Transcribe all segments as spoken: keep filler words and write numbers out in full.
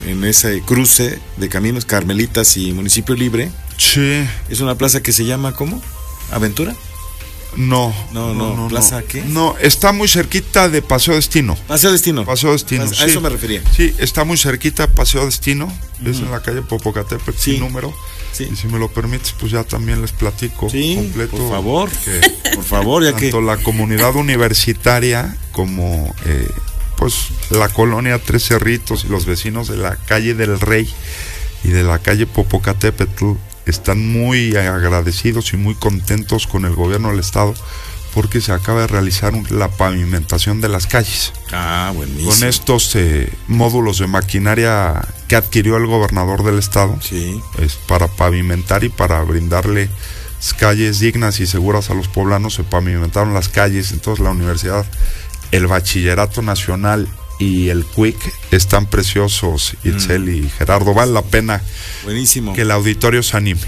en ese cruce de caminos, Carmelitas y Municipio Libre. Sí. Es una plaza que se llama, ¿cómo? ¿Aventura? No, no, no, no. ¿Plaza no. qué? No, está muy cerquita de Paseo Destino. Paseo Destino. Paseo Destino. A sí. eso me refería. Sí, está muy cerquita Paseo Destino. Uh-huh. Es en la calle Popocatépetl, sí. sin número. Sí. Y si me lo permites, pues ya también les platico sí, completo. Por favor, que, por favor, ya tanto que la comunidad universitaria como eh, pues la colonia Tres Cerritos y los vecinos de la calle del Rey y de la calle Popocatépetl están muy agradecidos y muy contentos con el gobierno del estado porque se acaba de realizar un, la pavimentación de las calles. Ah, buenísimo. Con estos eh, módulos de maquinaria que adquirió el gobernador del estado, sí. es para pavimentar y para brindarle calles dignas y seguras a los poblanos. Se pavimentaron las calles. Entonces la universidad, el Bachillerato Nacional y el C U I C están preciosos, Itzel mm. y Gerardo. Vale la pena buenísimo que el auditorio se anime.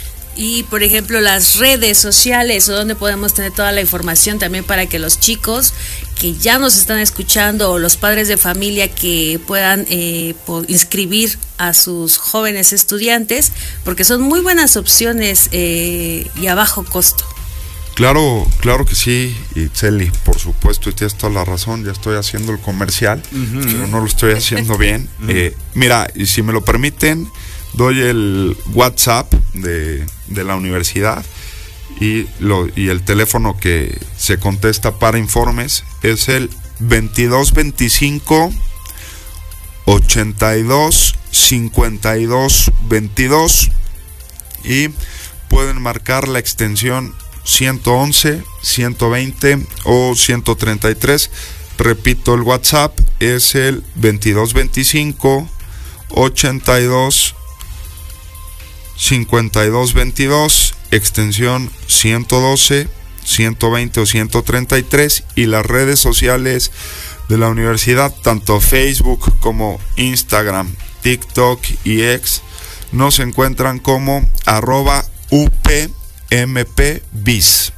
Y por ejemplo las redes sociales, o donde podemos tener toda la información también para que los chicos que ya nos están escuchando o los padres de familia que puedan eh, inscribir a sus jóvenes estudiantes, porque son muy buenas opciones eh, y a bajo costo. Claro, claro que sí, Itzeli, por supuesto, y tienes toda la razón. Ya estoy haciendo el comercial, uh-huh. pero no lo estoy haciendo bien. uh-huh. eh, mira, y si me lo permiten, doy el WhatsApp de, de la universidad y, lo, y el teléfono que se contesta para informes es el veintidós veinticinco ochenta y dos cincuenta y dos veintidós y pueden marcar la extensión ciento once, ciento veinte o ciento treinta y tres. Repito, el WhatsApp es el veintidós veinticinco ochenta y dos cincuenta y dos veintidós, extensión ciento doce, ciento veinte o ciento treinta y tres, y las redes sociales de la universidad, tanto Facebook como Instagram, TikTok y X, nos encuentran como arroba U P M P bis.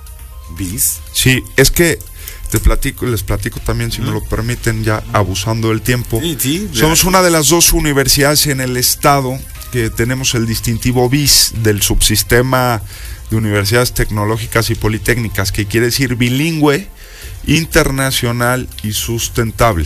¿Bis? Sí, es que te platico, les platico también, si mm. me lo permiten, ya abusando del tiempo. Sí, sí, somos una de las dos universidades en el estado que tenemos el distintivo bis del subsistema de universidades tecnológicas y politécnicas, que quiere decir bilingüe, internacional y sustentable.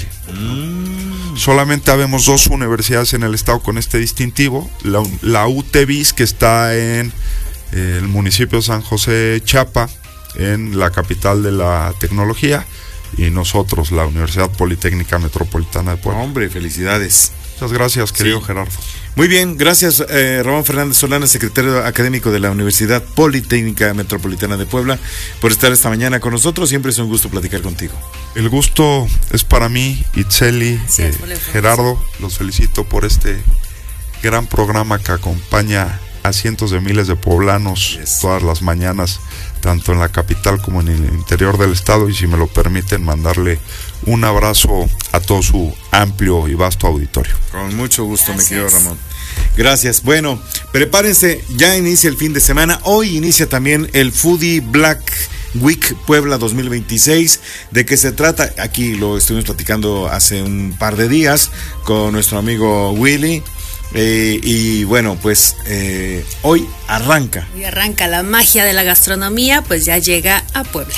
Mm. Solamente habemos dos universidades en el estado con este distintivo, la, la U T bis, que está en eh, el municipio de San José Chiapa, en la capital de la tecnología, y nosotros, la Universidad Politécnica Metropolitana de Puebla. Hombre, felicidades. Muchas gracias, querido sí. Gerardo. Muy bien, gracias eh, Ramón Fernández Solana, secretario académico de la Universidad Politécnica Metropolitana de Puebla, por estar esta mañana con nosotros. Siempre es un gusto platicar contigo. El gusto es para mí, Itzeli, eh, Gerardo, los felicito por este gran programa que acompaña a cientos de miles de poblanos yes. todas las mañanas, tanto en la capital como en el interior del estado, y si me lo permiten, mandarle un abrazo a todo su amplio y vasto auditorio. Con mucho gusto, gracias. Mi querido Ramón. Gracias. Bueno, prepárense, ya inicia el fin de semana. Hoy inicia también el Foodie Black Week Puebla dos mil veintiséis. ¿De qué se trata? Aquí lo estuvimos platicando hace un par de días con nuestro amigo Willy. Eh, y bueno, pues eh, hoy arranca. Hoy arranca la magia de la gastronomía, pues ya llega a Puebla.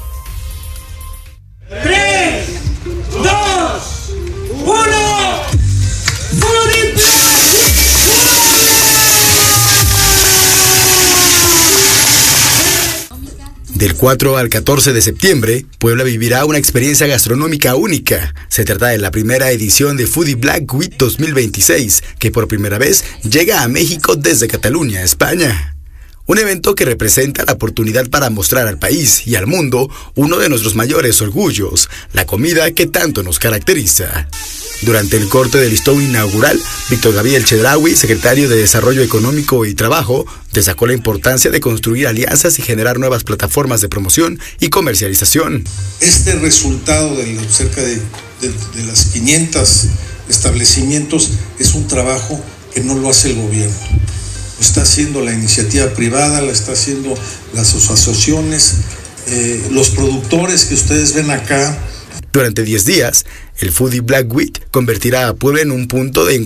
tres, dos, uno. ¡Foodie Del cuatro al catorce de septiembre, Puebla vivirá una experiencia gastronómica única. Se trata de la primera edición de Foodie Black Week dos mil veintiséis, que por primera vez llega a México desde Cataluña, España. Un evento que representa la oportunidad para mostrar al país y al mundo uno de nuestros mayores orgullos, la comida que tanto nos caracteriza. Durante el corte del listón inaugural, Víctor Gabriel Chedraui, secretario de Desarrollo Económico y Trabajo, destacó la importancia de construir alianzas y generar nuevas plataformas de promoción y comercialización. Este resultado de cerca de, de, de las quinientos establecimientos es un trabajo que no lo hace el gobierno. Lo está haciendo la iniciativa privada, lo está haciendo las asociaciones, eh, los productores que ustedes ven acá. Durante diez días, el Foodie Black Week convertirá a Puebla en un punto de